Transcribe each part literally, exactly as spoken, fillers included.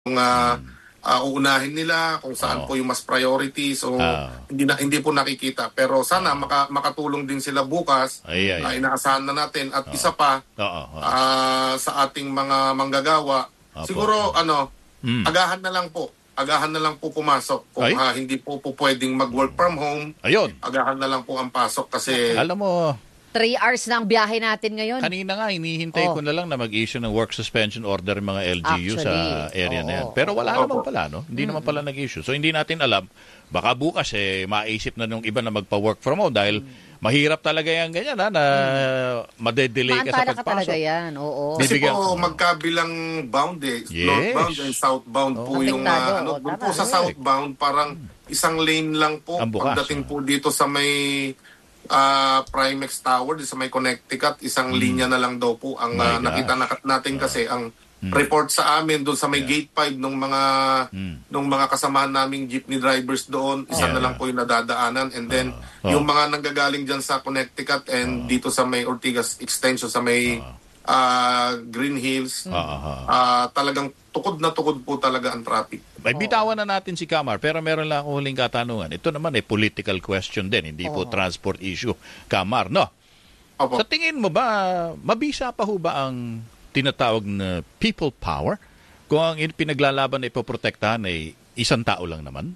uh, uh, uunahin nila, kung saan Oo. po yung mas priority. So, Ah. hindi, na, hindi po nakikita. Pero sana maka, makatulong din sila bukas. Ay, ay, Uh, ay. inaasahan na natin. At Oo. isa pa, Oo, oo. uh, sa ating mga manggagawa, Opo. siguro, ano, Hmm. agahan na lang po. Agahan na lang po pumasok. Kung Ay? uh, hindi po po pwedeng mag-work from home, Ayun. agahan na lang po ang pasok kasi... Alam mo, Three hours na ang biyahe natin ngayon. kanina nga, hinihintay Oh. ko na lang na mag-issue ng work suspension order ng mga L G U sa Actually, area na yan. oo. Pero wala Opo. naman pala, no? Hindi naman pala nag-issue. So, hindi natin alam. Baka bukas, eh, maisip na nung iba na magpa-work from home dahil mahirap talaga yan ganyan, ha, na madedelay ka sa Maantala ka talaga pagpasok. yan, oo. Kasi Bibigyan- po magkabilang bound eh. Yes. Northbound and southbound po yung Apektado, uh, ano, oo, doon tama. po sa southbound parang isang lane lang po Ang bukas, pagdating oh. po dito sa may uh, Primex Tower, di sa may Connecticut, isang linya na lang daw po ang My uh, God. nakita na- natin kasi ang report sa amin doon sa may gate five nung mga Mm. nung mga kasamahan naming jeepney drivers doon, isa Yeah. na lang po yung nadadaanan and then Oh. yung mga nanggagaling dyan sa Connecticut and dito sa may Ortigas Extension sa may ah, Green Hills, Ah, ah, ah. ah, talagang tukod na tukod po talaga ang traffic. May bitawan na natin si Kamar, pero meron lang akong huling katanungan. Ito naman ay political question din, hindi po transport issue. Kamar, no? Opo. Sa tingin mo ba, mabisa pa ho ba ang tinatawag na people power? Kung ang in- pinaglalaban na ipoprotektahan ay isang tao lang naman?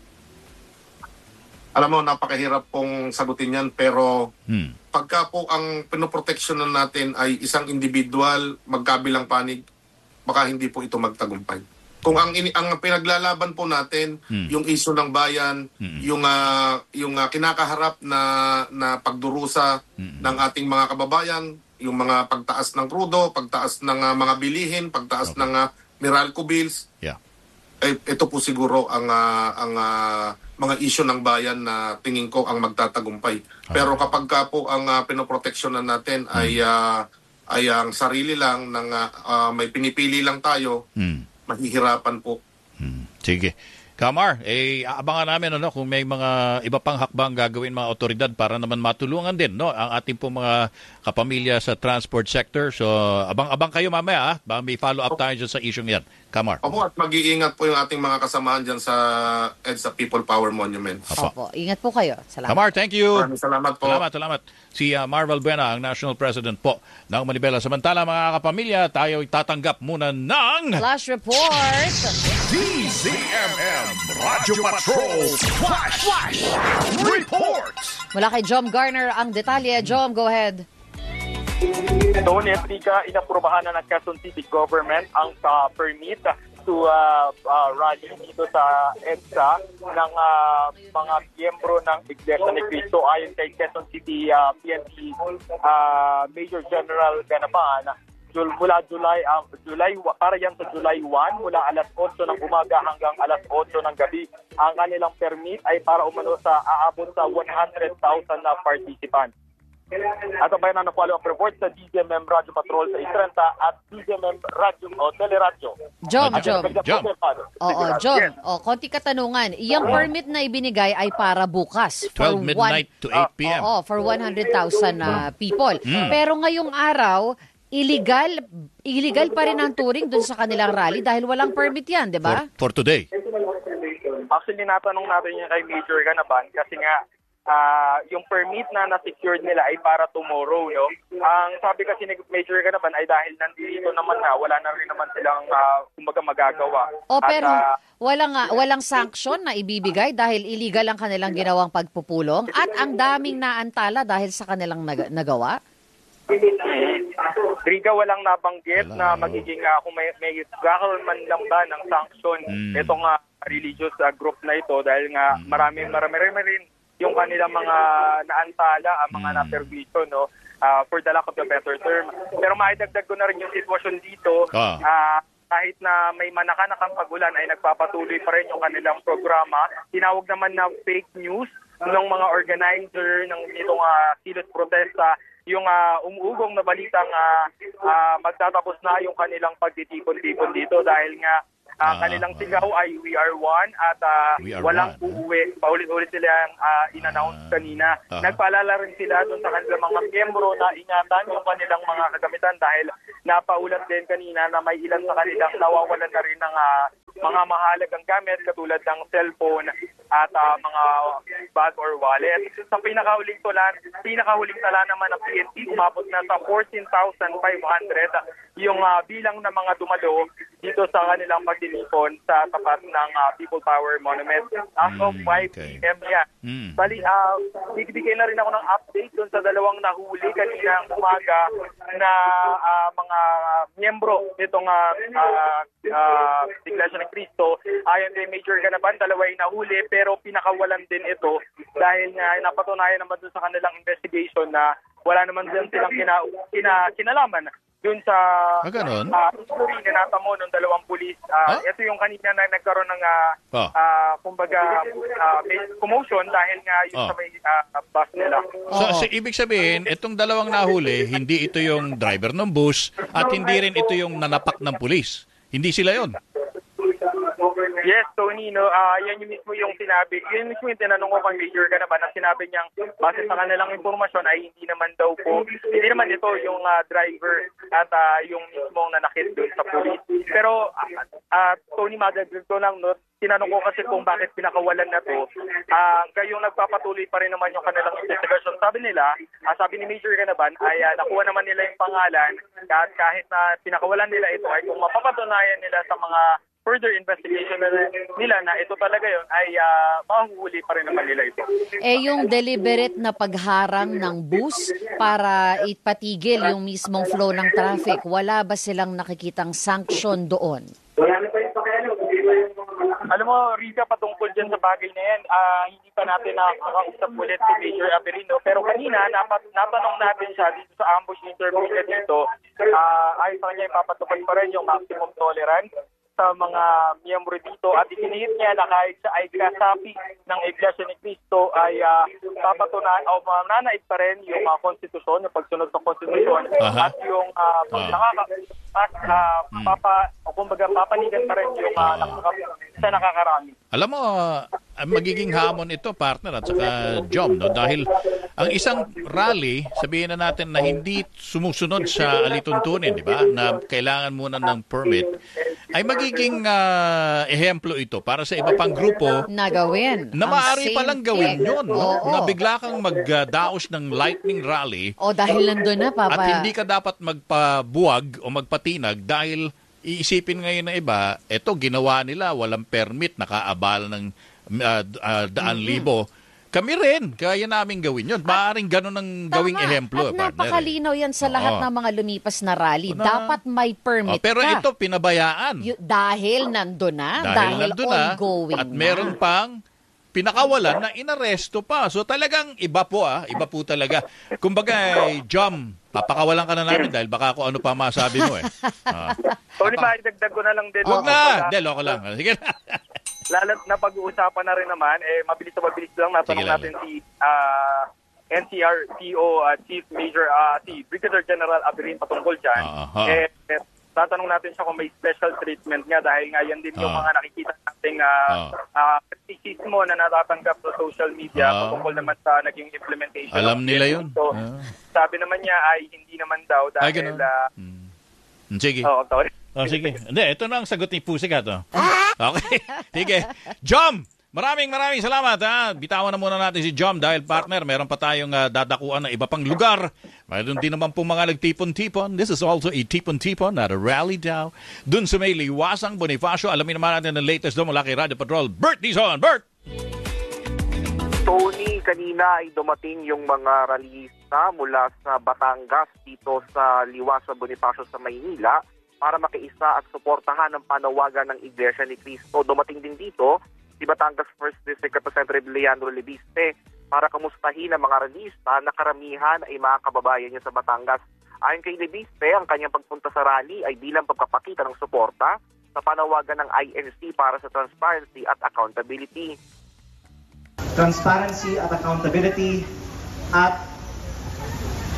Alam mo, napakahirap pong sagutin yan pero Hmm. pagka po ang pinoproteksyonan natin ay isang individual, magkabilang panig, baka hindi po ito magtagumpay. Kung ang ini ang pinaglalaban po natin, Hmm. yung issue ng bayan, Hmm. yung ah, yung ah, kinakaharap na na pagdurusa Hmm. ng ating mga kababayan, yung mga pagtaas ng krudo, pagtaas ng ah, mga bilihin, pagtaas Okay. ng ah, Meralco bills, Yeah. eh, ito po siguro ang ah, ang ah, mga issue ng bayan na tingin ko ang magtatagumpay. Pero kapag ka po ang uh, pinoproteksyonan natin ay ah, ay ang sarili lang ng ah, ah, may pinipili lang tayo, Hmm. mahihirapan po. Hmm. Sige. Kamar, eh, aabangan namin ano, kung may mga iba pang hakbang gagawin mga otoridad para naman matulungan din no, ang ating pong mga kapamilya sa transport sector. So, abang-abang kayo mamaya. Ah. Baka may follow-up tayo dyan sa issue yan. Kamar. Opo, at mag-iingat po yung ating mga kasamahan dyan sa EDSA People Power Monument. Apo. Opo, ingat po kayo. Salamat. Kamar, thank you. Maraming salamat po. Salamat, salamat. Si uh, Marvel Buena, ang National President po ng Manibela. Samantala, mga kapamilya, tayo tatanggap muna ng... Flash report. D Z M M Radio Patrol Flash Flash Reports. Mula kay Jom Garner ang detalye. Jom, go ahead. Doon, Etrika, inaprubahan na ng Quezon City Government ang uh, permit to uh, uh, rally dito sa EDSA ng uh, mga miyembro ng Iglesia ni Cristo ayon kay Quezon City uh, P N P uh, Major General Ganaban. Jul mula July um, July para yan sa July first mula alas otso ng umaga hanggang alas otso ng gabi. Ang kanilang permit ay para umano sa aabot sa one hundred thousand na participants. At ang bayan na follow-up report sa D Z M M Radio Patrol sa Itrenta at D Z M M Radio o Teleradyo. Jom, Ah, Jom. Jom. Oo, Jom. O, konti katanungan. Iyang permit na ibinigay ay para bukas. For twelve midnight one- to eight p m Oo, for one hundred thousand na people. Mm. Pero ngayong araw, illegal illegal pa rin ang touring dun sa kanilang rally dahil walang permit yan, di ba? for, for today. Actually, natanong natin yung kay Major Ganaban kasi nga ah, yung permit na na-secured nila ay para tomorrow, no? Ang sabi kasi ni Major Ganaban ay dahil nandito naman na, wala na rin naman silang uh, kumbaga magagawa. O pero At, ah, walang ah, walang sanction na ibibigay dahil illegal ang kanilang ginawang pagpupulong at ang daming naantala dahil sa kanilang nag- nagawa. Riga, walang nabanggit Wala, na oo. magiging uh, kung may, may gagawin man lang ba ng sanction Mm. itong uh, religious uh, group na ito dahil nga marami, marami, marami rin yung kanilang mga naantala, ang mga Mm. naperwisyo, no? Uh, for the lack of the better term. Pero maidagdag ko na rin yung sitwasyon dito. Ah. Ah, kahit na may manakanakang pagulan ay nagpapatuloy pa rin yung kanilang programa. Tinawag naman na fake news ng mga organizer ng itong uh, silot protesta yung uh, umuugong na balitang uh, uh, magtatapos na yung kanilang pagtitipon-tipon dito dahil nga Ah, Uh, kanilang ah. sigaw ay We Are One at uh, We Are walang One, uuwi. Paulit-ulit sila ang uh, in-announce Ah, kanina. aha. Nagpaalala rin sila doon sa kanilang mga miyembro na ingatan yung kanilang mga kagamitan dahil napaulat din kanina na may ilan sa kanilang nawawalan na rin ng uh, mga mahalagang gamit katulad ng cellphone at uh, mga bag or wallet. Sa pinakahuling tala, pinakahuling tala naman ng P N P, umabot na sa fourteen thousand five hundred yung uh, bilang ng mga dumalo dito sa kanilang pagdilipon sa tapat ng uh, People Power Monument. As of Mm, five okay. p m yan. Mm. Bali, uh, bibigay na rin ako ng update dun sa dalawang nahuli kanina umaga na uh, mga miyembro nitong uh, uh, uh, Iglesia ng Cristo. Ayon kay Major Ganaban, dalawa ay nahuli pero pinakawalan din ito dahil nga napatunayan naman dun sa kanilang investigation na wala naman din silang kina, kina, kinalaman dun sa Ah, ganon? uh, history na natamo ng dalawang pulis. Uh, Ah? Ito yung kanina na nagkaroon ng uh, Ah. uh, kumbaga uh, may commotion dahil nga yung Ah. sa may uh, bus nila. So, Oo. so, ibig sabihin, itong dalawang nahuli, hindi ito yung driver ng bus at hindi rin ito yung nanapak ng pulis. Hindi sila yon. Yes, Tony, no, ah yan yung mismo yung sinabi, yun mismo yung tinanong ko kay Major Ganaban na sinabi niyang base sa kanilang impormasyon ay hindi naman daw po, hindi naman ito yung ah, driver at ah, yung mismong nanakit doon sa police. Pero, ah, ah, Tony, madagdag ko lang, no, tinanong ko kasi kung bakit pinakawalan na to, ah kayong nagpapatuloy pa rin naman yung kanilang investigation. Sabi nila, ah, sabi ni Major Ganaban ay ah, nakuha naman nila yung pangalan at kahit na pinakawalan nila ito ay kung mapapatunayan nila sa mga further investigation na nila na ito talaga yon ay uh, mahuhuli pa rin naman nila ito. Eh yung deliberate na pagharang ng bus para ipatigil yung mismong flow ng traffic, wala ba silang nakikitang sanction doon? Alam mo, Rika, patungkol dyan sa bagay na yan, ah, hindi pa natin nakakausap ulit si Major Averino. Pero kanina, napat, natanong natin siya dito sa ambush interview niya dito, uh, ay sa kanya ipapatupad pa rin yung maximum tolerance sa mga miyembro dito at ikinihit niya na kahit siya ay kasapi ng Iglesia ni Cristo ay uh, papatunayan o mananaig pa rin yung uh, konstitusyon, yung pagsunod sa konstitusyon Aha. at yung uh, pag Ah. nakaka at uh, papa o kumbaga papanigan pa rin yung uh, nakaka, sa nakakarami. Alam mo, ah, magiging hamon ito, partner, at saka Jom, no? Dahil ang isang rally, sabihin na natin na hindi sumusunod sa alituntunin, di ba? Na kailangan muna ng permit, ay magiging ah, ehemplo ito para sa iba pang grupo Na gawin. na ang maaari same palang gawin thing. yun, no? Oo. Na bigla kang magdaos ng lightning rally O dahil nandun na, Papa. at hindi ka dapat magpabuwag o magpatinag dahil iisipin ngayon ng iba, eto ginawa nila, walang permit, nakaabala ng uh, uh, daan libo. Kami rin, kaya namin gawin yun. Maaaring ganun ang gawing Tama. ehemplo. At partner, eh. napakalinaw yan sa lahat Oo. ng mga lumipas na rally. Na- Dapat may permit Oh, pero ka. ito, pinabayaan. Y- dahil nandun na, dahil, dahil, nandun na, ongoing at na. meron pang pinakawalan na inaresto pa. So talagang iba po ah, iba po talaga. Kumbaga, eh, Jom, papakawalan ka na namin dahil baka kung ano pa masabi mo eh. Ah. Tony, maidagdag ko na lang din. Wag no, na! kumbaga, Hindi, loko lang. Sige na. Lalo na pag-uusapan na rin naman, eh, mabilis na mabilis lang natanong Sige lang. natin si ah, N C R C O uh, Chief Major, uh, si Brigadier General Averino patungkol dyan. Aha. Eh, eh, tatanong natin siya kung may special treatment nga dahil nga yan din yung Ah. mga nakikita nating uh, uh, kritisismo na natatanggap sa social media Ah. patungkol naman sa naging implementation. Alam ng nila P N P. yun. So, Ah. sabi naman niya ay hindi naman daw Ay, dahil... ganun. ah, Hmm. Sige. Oo, sorry. Oh, sige. Hindi, ito na ang sagot ni Pusikat. Oh. Okay. Sige. Jom, maraming maraming salamat. Ha? Bitawan na muna natin si Jom dahil partner, meron pa tayong uh, dadakuan na iba pang lugar. Mayroon din naman po mga nagtipon-tipon. This is also a tipon-tipon, not a rally daw. Dun sa may Liwasang Bonifacio, alamin naman natin ang latest doon mula kay Radio Patrol. Bert Dizon. Bert! Tony, kanina ay dumating yung mga rallyista mula sa Batangas dito sa Liwasang Bonifacio sa Maynila para makiisa at suportahan ang panawagan ng Iglesia ni Cristo. Dumating din dito si Batangas First District Representative Leandro Lebiste para kamustahin ang mga rallyista na karamihan ay mga kababayan niya sa Batangas. Ayon kay Lebiste, ang kanyang pagpunta sa rally ay bilang pagpapakita ng suporta sa panawagan ng I N C para sa transparency at accountability. Transparency at accountability at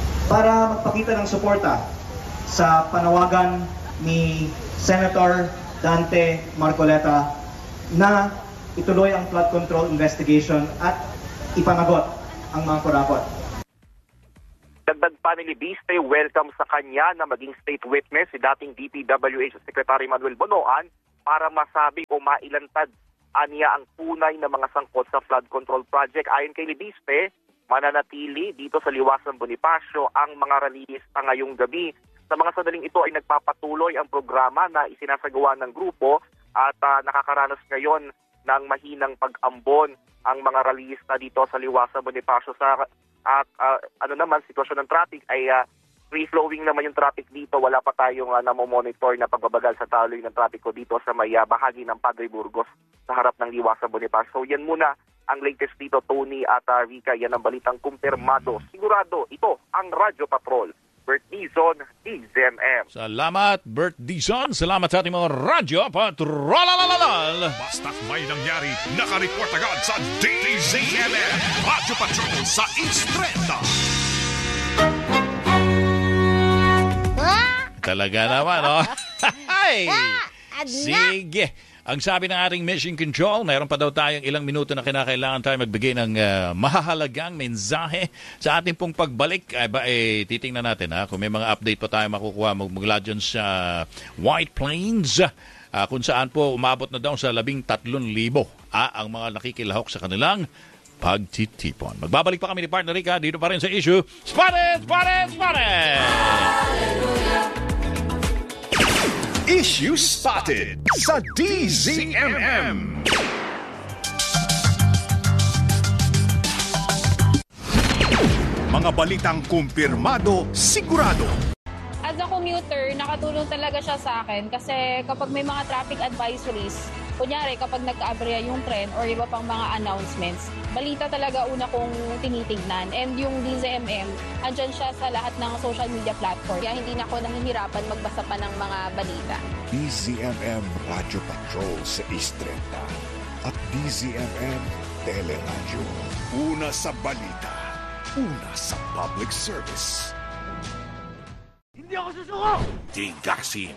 para magpakita ng suporta sa panawagan ni Senator Dante Marcoleta na ituloy ang flood control investigation at ipanagot ang mga kurakot. Dagdag pa ni Libiste, welcome sa kanya na maging state witness si dating D P W H Secretary Manuel Bonoan para masabi o mailantad aniya ang tunay na mga sangkot sa flood control project. Ayon kay Libiste, mananatili dito sa Liwasan Bonifacio ang mga rallyista ngayong gabi. Sa mga sandaling ito ay nagpapatuloy ang programa na isinasagawa ng grupo at uh, nakakaranas ngayon ng mahinang pag-ambon ang mga rallyista dito sa Liwasan Bonifacio. Sa at uh, ano naman, sitwasyon ng traffic ay uh, free-flowing naman yung traffic dito. Wala pa tayong uh, namomonitor na pagbabagal sa taloy ng trapiko dito sa may uh, bahagi ng Padre Burgos sa harap ng Liwasan Bonifacio. So yan muna ang latest dito, Tony at uh, Rica. Yan ang balitang kumpirmado. Sigurado, ito ang Radyo Patrol. Bert Dizon, D Z M M. Salamat, Bert Dizon. Salamat sa ating mga radyo patrol. Basta't may nangyari, nakareport agad sa D Z M M Radyo Patrol sa East Trenta. Talaga naman, no? Ay! Sige. Ang sabi ng ating mission control, mayroon pa daw tayong ilang minuto na kinakailangan tayo magbigay ng uh, mahahalagang mensahe sa ating pong pagbalik. Ay ba, eh, titingnan natin ha, kung may mga update pa tayo makukuha magmula dyan sa White Plains, uh, kung saan po umabot na daw sa labing tatlong libo ah, ang mga nakikilahok sa kanilang pagtitipon. Magbabalik pa kami ni Partner Rica dito pa rin sa issue Spotted! Spotted! Spotted! Issue Spotted sa D Z M M. Mga balitang kumpirmado, sigurado. As a commuter, nakatulong talaga siya sa akin kasi kapag may mga traffic advisories, kunyari kapag nagka-aberya yung tren or iba pang mga announcements, balita talaga una kong tinitignan. And yung D Z M M, andyan siya sa lahat ng social media platform. Kaya hindi na ako nahihirapan magbasa pa ng mga balita. D Z M M Radyo Patrol sa East Trenta at D Z M M Teleradyo. Una sa balita, una sa public service. Hindi ako susuko! Tigasin.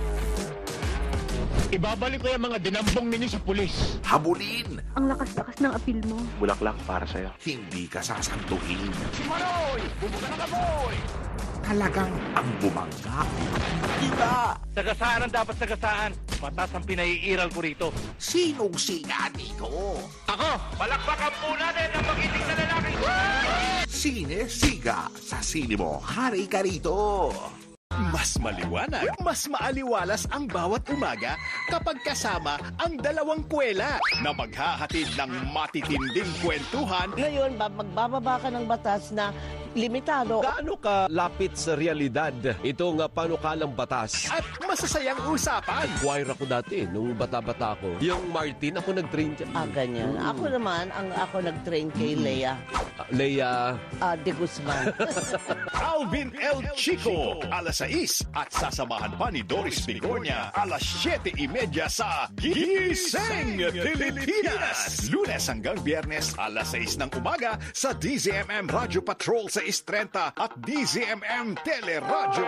Ibabalik ko yung mga dinambong ninyo sa pulis. Habulin. Ang lakas-lakas ng apil mo. Bulaklak para sa'yo. Hindi ka sasantuhin. Manoy! Bumuka ng kaboy! Talagang ang bumangga. Iba. Sagasaan ang dapat sagasaan. Patas ang pinaiiral ko rito. Sinong siga dito? Ako! Palakpakan po natin ang magiting na lalaki! Sine Siga. Sa sine mo, hari ka rito. Mas maliwanag, mas maaliwalas ang bawat umaga kapag kasama ang dalawang kwela na maghahatid ng matitinding kwentuhan. Ngayon, magbababa ka ng batas na limitado. Gaano ka lapit sa realidad itong uh, panukalang batas? At masasayang usapan. Choir ako dati, nung bata-bata ako. Yung Martin, ako nag-train dyan. Ah, ganyan. Hmm. Ako naman, ang ako nag-train kay Lea. Uh, Lea? Uh, de Guzman. Alvin El Chico, alas sais at sasamahan pa ni Doris Bigornia, alas siyete imedya sa Gising Pilipinas. Lunes hanggang Biyernes, alas sais ng umaga sa D Z M M Radyo Patrol sa East Trenta at D Z M M Teleradyo.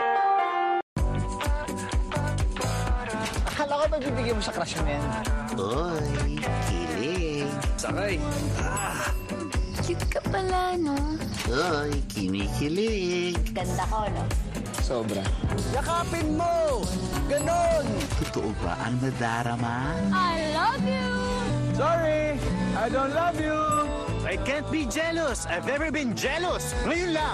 Akala ko magbibigay mo sa crush mo yan. Oy, kilig. Sakay. Ah. Cute ka pala, no? Oy, kinikilig. Ganda ko, no? Sobra. Yakapin mo! Ganon! Totoo ba ang nadarama? I love you! Sorry, I don't love you! I can't be jealous. I've never been jealous. Ngayon lang.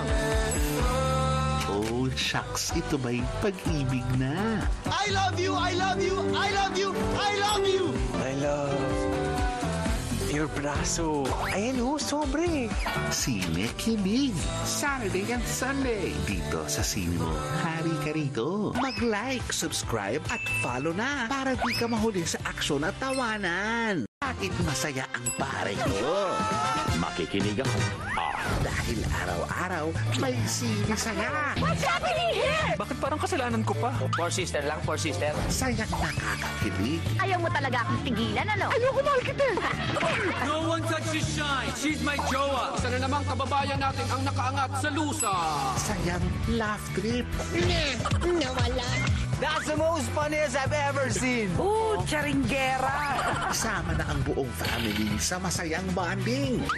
Oh, shucks. Ito ba'y pag-ibig na? I love you! I love you! I love you! I love you! I love your braso. Ayan ho, sobre. Sine Kilig. Saturday and Sunday. Dito sa sine mo. Hari ka rito. Mag-like, subscribe at follow na para di ka mahuli sa aksyon at tawanan. Bakit masaya ang pare ko? Makikinig ako. Ah, dahil araw-araw may sinisaya. What's happening here? Bakit parang kasalanan ko pa? Four sister lang, four sister. Sayang nakakakilig. Ayaw mo talaga akong tigilan, ano? Ayoko mahal kita. No one touches shine. She's my jowa. Isa na namang kababayan natin ang nakaangat sa lusa. Sayang laugh trip. Nawala. That's the most funniest I've ever seen. Oh, charinggera. Sama na ang buong family sa masayang bonding.